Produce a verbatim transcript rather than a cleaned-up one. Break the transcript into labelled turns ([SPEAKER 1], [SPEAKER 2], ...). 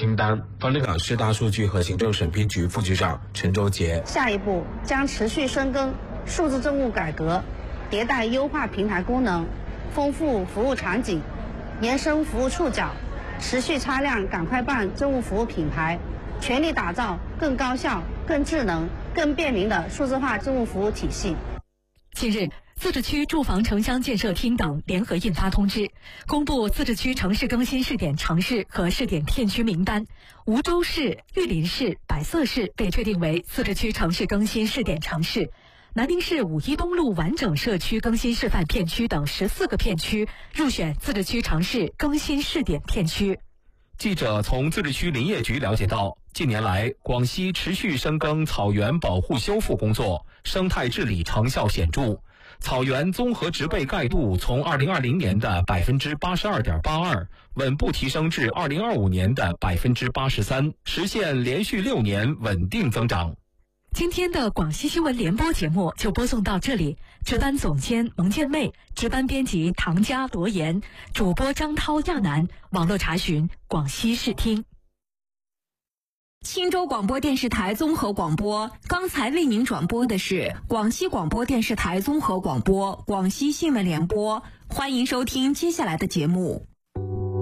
[SPEAKER 1] 清单。方立港市大数据和行政审批局副局长陈周杰，
[SPEAKER 2] 下一步将持续深耕数字政务改革，迭代优化平台功能，丰富服务场景，延伸服务触角，持续擦亮赶快办政务服务品牌，全力打造更高效、更智能、更便民的数字化政务服务体系。
[SPEAKER 3] 近日，自治区住房城乡建设厅等联合印发通知，公布自治区城市更新试点城市和试点片区名单。梧州市、玉林市、百色市被确定为自治区城市更新试点城市。南宁市五一东路完整社区更新示范片区等十四个片区入选自治区城市更新试点片区。
[SPEAKER 4] 记者从自治区林业局了解到，近年来广西持续深耕草原保护修复工作，生态治理成效显著。草原综合植被盖度从二零二零年的百分之八十二点八二稳步提升至二零二五年的百分之八十三，实现连续六年稳定增长。
[SPEAKER 3] 今天的广西新闻联播节目就播送到这里，值班总监蒙建妹，值班编辑唐佳、罗岩，主播张涛、亚楠，网络查询广西视听。
[SPEAKER 5] 青州广播电视台综合广播，刚才为您转播的是广西广播电视台综合广播广西新闻联播，欢迎收听接下来的节目。